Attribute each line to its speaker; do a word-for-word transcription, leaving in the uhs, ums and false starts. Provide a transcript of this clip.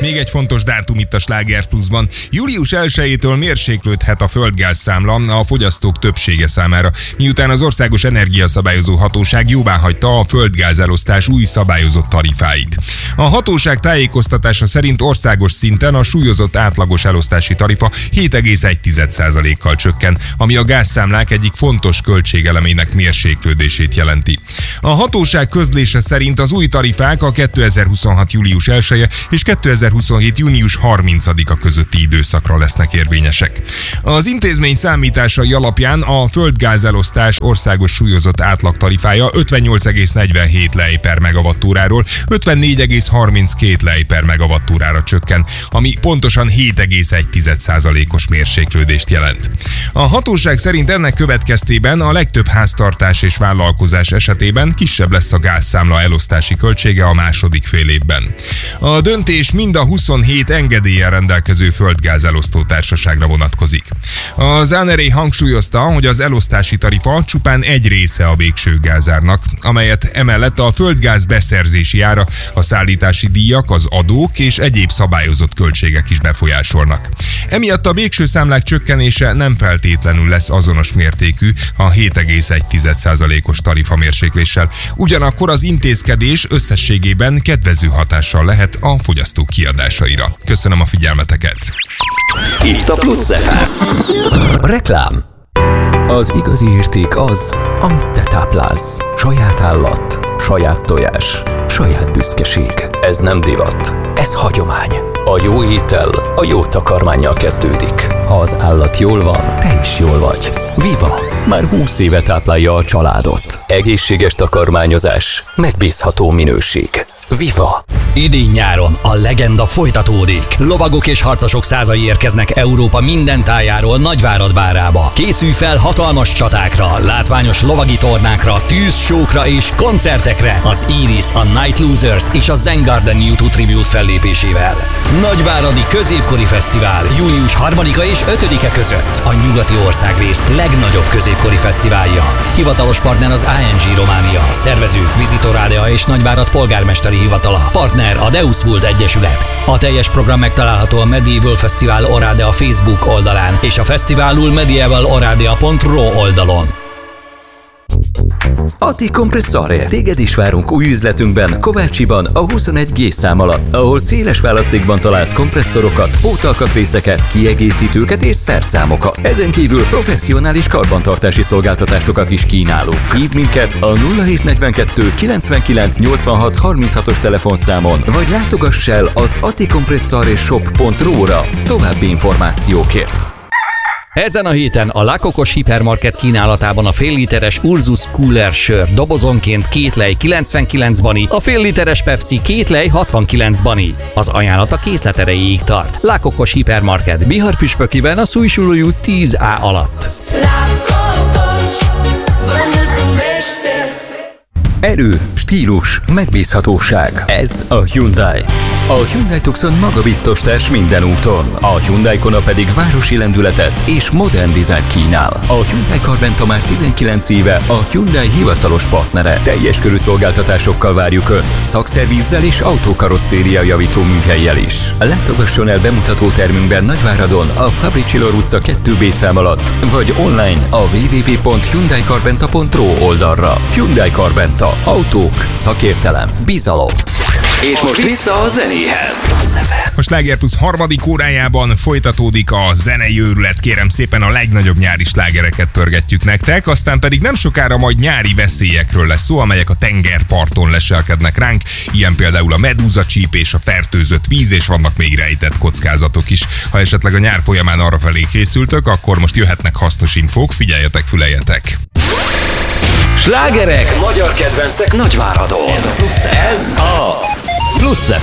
Speaker 1: Még egy fontos dátum itt a Sláger Pluszban. július elsejétől mérséklődhet a földgázszámla a fogyasztók többsége számára, miután az Országos Energiaszabályozó Hatóság jóváhagyta a földgázelosztás új szabályozott tarifáit. A hatóság tájékoztatása szerint országos szinten a súlyozott átlagos elosztási tarifa hét egész egy százalékkal csökken, ami a gázszámlák egyik fontos költségelemének mérséklődését jelenti. A hatóság közlése szerint az új tarifák a kétezer-huszonhat. július elseje és kétezer-huszonhét. június harmincadika közötti időszakra lesznek érvényesek. Az intézmény számításai alapján a földgázelosztás országos súlyozott átlag tarifája ötvennyolc egész negyvenhét lej per megawattóráról ötvennégy egész harminckét lej per megawattórára csökken, ami pontosan hét egész egy százalékos mérséklődést jelent. A hatóság szerint ennek következtében a legtöbb háztartás és vállalkozás esetében kisebb lesz a gázszámla elosztási költsége a második fél évben. A döntés mind a huszonhét engedéllyel rendelkező földgázelosztó társaságra vonatkozik. Az á en er á hangsúlyozta, hogy az elosztási tarifa csupán egy része a végső gázárnak, amelyet emellett a földgáz beszerzési ára, a szállítási díjak, az adók és egyéb szabályozott költségek is befolyásolnak. Emiatt a végső számlák csökkenése nem feltétlenül lesz azonos mértékű a hét egész egy százalékos tarifamérsékléssel, ugyanakkor az intézkedés összességében kedvező hatással lehet a fogyasztók kiadásaira. Köszönöm a figyelmeteket!
Speaker 2: Itt a Plusz ef em. Reklám. Az igazi érték az, amit te táplálsz. Saját állat, saját tojás, saját büszkeség. Ez nem divat, ez hagyomány. A jó étel a jó takarmánnyal kezdődik. Ha az állat jól van, te is jól vagy. Viva! Már húsz éve táplálja a családot. Egészséges takarmányozás, megbízható minőség. Viva!
Speaker 3: Idén-nyáron a legenda folytatódik. Lovagok és harcosok százai érkeznek Európa minden tájáról Nagyvárad-Bárába. Készülj fel hatalmas csatákra, látványos lovagi tornákra, tűzsókra és koncertekre az Iris, a Night Losers és a Zen Garden U kettő Tribute fellépésével. Nagyváradi Középkori Fesztivál július harmadika és ötödike között. A nyugati országrész legnagyobb középkori fesztiválja. Hivatalos partner az i en gé Románia, szervezők Visitor Ádea és Nagyvárad polgármesteri hivatala. Partner a Deus Vult Egyesület. A teljes program megtalálható a Medieval Fesztivál Oradea Facebook oldalán és a fesztiválul medieval oradea pont ro oldalon.
Speaker 2: Ati Kompresszore. Téged is várunk új üzletünkben, Kovácsiban, a huszonegy G szám alatt, ahol széles választékban találsz kompresszorokat, pótalkatrészeket, kiegészítőket és szerszámokat. Ezen kívül professzionális karbantartási szolgáltatásokat is kínálunk. Hívd minket a nulla hét negyvenkettő kilencvenkilenc nyolcvanhat harminchatos telefonszámon, vagy látogass el az atikompresszore shop pont ro-ra további információkért.
Speaker 3: Ezen a héten a La Cocos Hipermarket kínálatában a fél literes Ursus Cooler sör dobozonként két lej kilencvenkilenc bani, a fél literes Pepsi két lej hatvankilenc bani. Az ajánlat a készlet erejéig tart. La Cocos Hipermarket Bihar püspökiben a Szújsulói út tíz á alatt.
Speaker 2: Erő, stílus, megbízhatóság. Ez a Hyundai. A Hyundai Tucson magabiztos társ minden úton. A Hyundai Kona pedig városi lendületet és modern dizájnt kínál. A Hyundai Carventa már tizenkilenc éve a Hyundai hivatalos partnere. Teljes körű szolgáltatásokkal várjuk Önt. Szakszervízzel és autókarosszéria javító műhellyel is. Látogasson el bemutató termünkben Nagyváradon, a Fabricilor utca kettő bé szám alatt, vagy online a double-u double-u double-u pont hyundai carventa pont ro oldalra. Hyundai Carventa. Autók, szakértelem, bizalom.
Speaker 4: És most vissza a zenéhez.
Speaker 1: A Sláger Plusz harmadik órájában folytatódik a zenei őrület, kérem szépen a legnagyobb nyári slágereket pörgetjük nektek, aztán pedig nem sokára majd nyári veszélyekről lesz szó, amelyek a tengerparton leselkednek ránk, ilyen például a medúza csípés, a fertőzött víz, és vannak még rejtett kockázatok is. Ha esetleg a nyár folyamán arrafelé készültök, akkor most jöhetnek hasznos infók, figyeljetek, füleljetek!
Speaker 4: Slágerek, magyar kedvencek Nagyváradon. Ez a Plusz ef